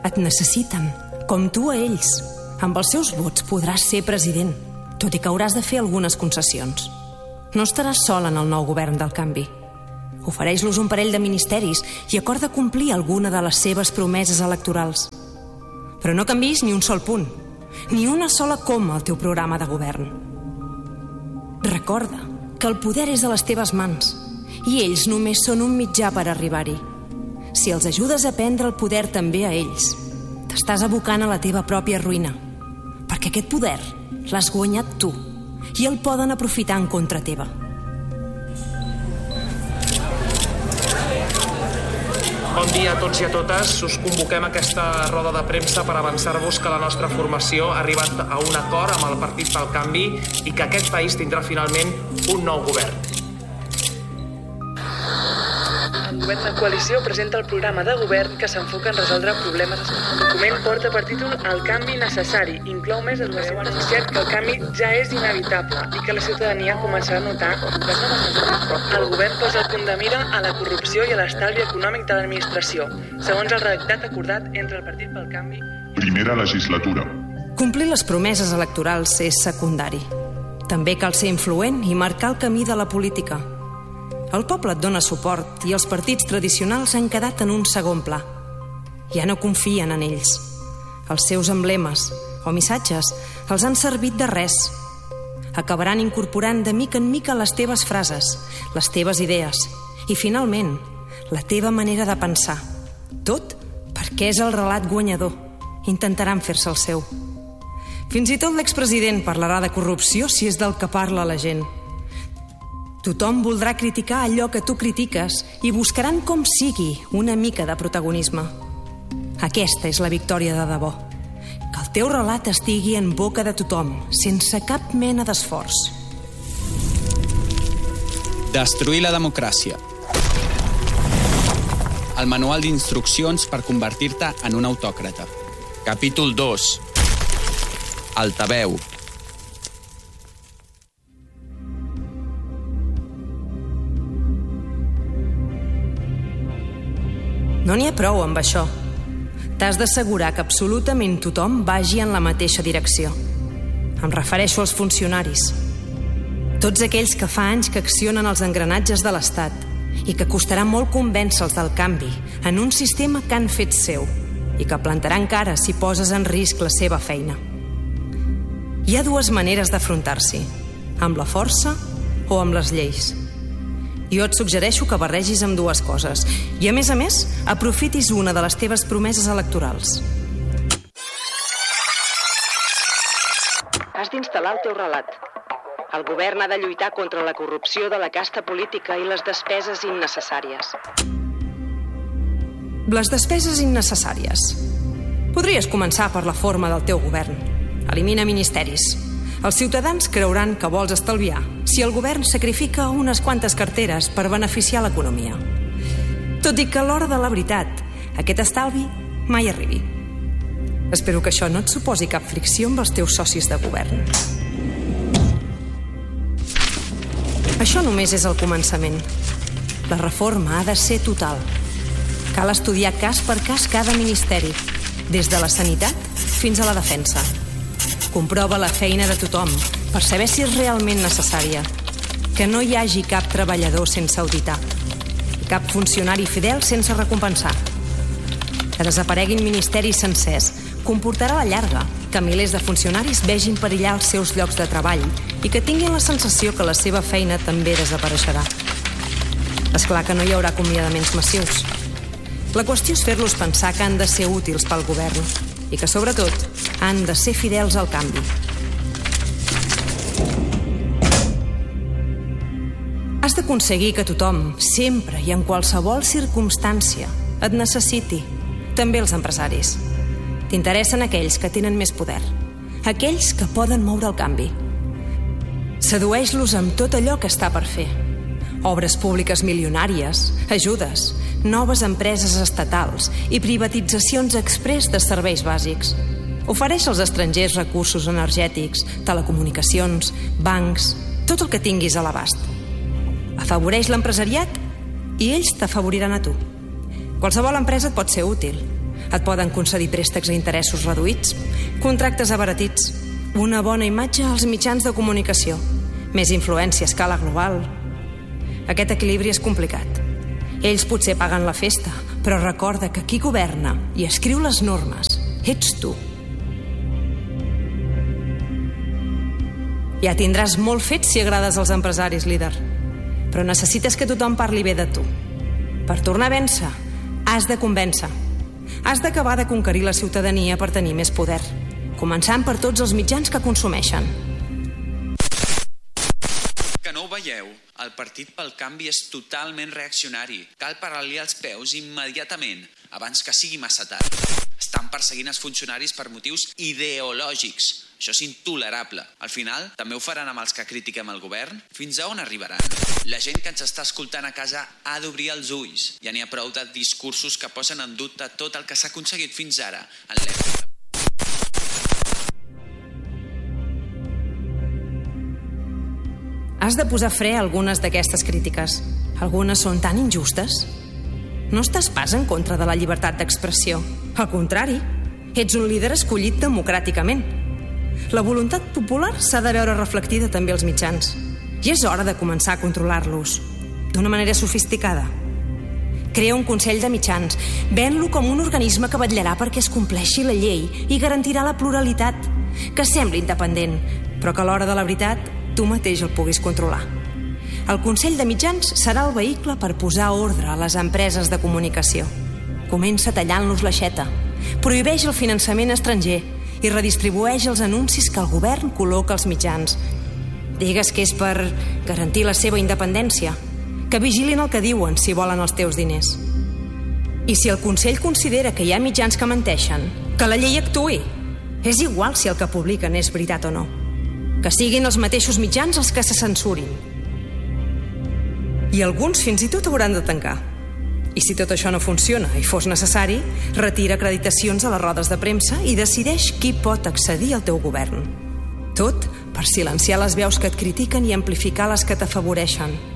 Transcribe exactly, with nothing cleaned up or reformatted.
Et necessiten, com tu a ells. Amb els seus vots podràs ser president, tot i que hauràs de fer algunes concessions. No estaràs sol en el nou govern del canvi. Ofereix-los un parell de ministeris i acorda complir alguna de les seves promeses electorals. Però no canviïs ni un sol punt, ni una sola coma al teu programa de govern. Recorda que el poder és a les teves mans i ells només són un mitjà per arribar-hi. Si els ajudes a prendre el poder també a ells, t'estàs abocant a la teva pròpia ruïna, perquè aquest poder l'has guanyat tu i el poden aprofitar en contra teva. Bon dia a tots i a totes. Us convoquem a aquesta roda de premsa per avançar-vos que la nostra formació ha arribat a un acord amb el Partit pel Canvi i que aquest país tindrà finalment un nou govern. El govern de coalició presenta el programa de govern que s'enfoca en resoldre problemes. El document porta per títol El canvi necessari. Inclou més de dues setmanes associat que el canvi ja és inevitable i que la ciutadania començarà a notar les noves mesures. El govern posa el punt de mira a la corrupció i a l'estalvi econòmic de l'administració, segons el redactat acordat entre el Partit pel Canvi. Primera legislatura. Complir les promeses electorals és secundari. També cal ser influent i marcar el camí de la política. El poble et dona suport i els partits tradicionals han quedat en un segon pla. Ja no confien en ells. Els seus emblemes o missatges els han servit de res. Acabaran incorporant de mica en mica les teves frases, les teves idees i, finalment, la teva manera de pensar. Tot perquè és el relat guanyador. Intentaran fer-se el seu. Fins i tot l'expresident parlarà de corrupció si és del que parla la gent. Tothom voldrà criticar allò que tu critiques i buscaran com sigui una mica de protagonisme. Aquesta és la victòria de debò. Que el teu relat estigui en boca de tothom, sense cap mena d'esforç. Destruir la democràcia. El manual d'instruccions per convertir-te en un autòcrata. Capítol dos. Altaveu. No n'hi ha prou amb això. T'has d'assegurar que absolutament tothom vagi en la mateixa direcció. Em refereixo als funcionaris. Tots aquells que fa anys que accionen els engranatges de l'Estat i que costarà molt convèncer-los del canvi en un sistema que han fet seu i que plantaran cara si poses en risc la seva feina. Hi ha dues maneres d'afrontar-s'hi, amb la força o amb les lleis. Jo et suggereixo que barregis amb dues coses i, a més a més, aprofitis una de les teves promeses electorals. Has d'instal·lar el teu relat. El govern ha de lluitar contra la corrupció de la casta política i les despeses innecessàries. Les despeses innecessàries. Podries començar per la forma del teu govern. Elimina ministeris. Els ciutadans creuran que vols estalviar si el govern sacrifica unes quantes carteres per beneficiar l'economia. Tot i que a l'hora de la veritat, aquest estalvi mai arribi. Espero que això no et suposi cap fricció amb els teus socis de govern. Això només és el començament. La reforma ha de ser total. Cal estudiar cas per cas cada ministeri, des de la sanitat fins a la defensa. Comprova la feina de tothom per saber si és realment necessària. Que no hi hagi cap treballador sense auditar. Cap funcionari fidel sense recompensar. Que desapareguin ministeris sencers comportarà a la llarga que milers de funcionaris vegin perillar els seus llocs de treball i que tinguin la sensació que la seva feina també desapareixerà. És clar que no hi haurà acomiadaments massius. La qüestió és fer-los pensar que han de ser útils pel govern i que, sobretot, han de ser fidels al canvi. Has d'aconseguir que tothom, sempre i en qualsevol circumstància, et necessiti, també els empresaris. T'interessen aquells que tenen més poder, aquells que poden moure el canvi. Sedueix-los amb tot allò que està per fer. Obres públiques milionàries, ajudes, noves empreses estatals i privatitzacions exprés de serveis bàsics. Ofereix als estrangers recursos energètics, telecomunicacions, bancs, tot el que tinguis a l'abast. Afavoreix l'empresariat i ells t'afavoriran a tu. Qualsevol empresa et pot ser útil. Et poden concedir préstecs a interessos reduïts, contractes abaratits, una bona imatge als mitjans de comunicació, més influència a escala global. Aquest equilibri és complicat. Ells potser paguen la festa, però recorda que qui governa i escriu les normes ets tu. Ja tindràs molt fet si agrades als empresaris, líder, però necessites que tothom parli bé de tu. Per tornar a vèncer, has de convèncer. Has d'acabar de conquerir la ciutadania per tenir més poder, començant per tots els mitjans que consumeixen. Que no ho veieu? El Partit pel Canvi és totalment reaccionari. Cal parar-li els peus immediatament, abans que sigui massa tard. Estan perseguint els funcionaris per motius ideològics. Això és intolerable. Al final, també ho faran amb els que critiquem el govern? Fins a on arribaran? La gent que ens està escoltant a casa ha d'obrir els ulls. Ja n'hi ha prou de discursos que posen en dubte tot el que s'ha aconseguit fins ara en l'època. Has de posar fre a algunes d'aquestes crítiques. Algunes són tan injustes. No estàs pas en contra de la llibertat d'expressió. Al contrari, ets un líder escollit democràticament. La voluntat popular s'ha de veure reflectida també als mitjans. I és hora de començar a controlar-los, d'una manera sofisticada. Crea un Consell de Mitjans, ven-lo com un organisme que vetllarà perquè es compleixi la llei i garantirà la pluralitat, que sembli independent, però que a l'hora de la veritat tu mateix el puguis controlar. El Consell de Mitjans serà el vehicle per posar ordre a les empreses de comunicació. Comença tallant-los l'aixeta, prohibeix el finançament estranger i redistribueix els anuncis que el govern col·loca als mitjans. Digues que és per garantir la seva independència, que vigilin el que diuen si volen els teus diners. I si el Consell considera que hi ha mitjans que menteixen, que la llei actuï. És igual si el que publiquen és veritat o no. Que siguin els mateixos mitjans els que se censurin. I alguns fins i tot hauran de tancar. I si tot això no funciona i fos necessari, retira acreditacions a les rodes de premsa i decideix qui pot accedir al teu govern. Tot per silenciar les veus que et critiquen i amplificar les que t'afavoreixen.